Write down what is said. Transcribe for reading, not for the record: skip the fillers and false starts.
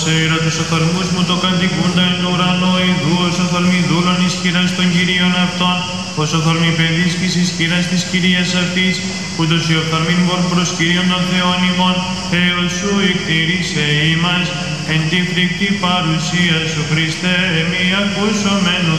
Σέιρα τους οφθαλμούς μου το κατοικούντα εν το ουρανό, ιδού ως οφθαλμοί δούλων ισχυράς των Κυρίων αυτών, ως οφθαλμοί παιδίσκης της ισχυράς της Κυρίας αυτής, ούτως οι οφθαλμοί μορ προς Κύριον των Θεών ημών, έως σου εκτηρήσε ημάς, εν τη φρικτή παρουσία σου Χριστέ, μη ακούσομεν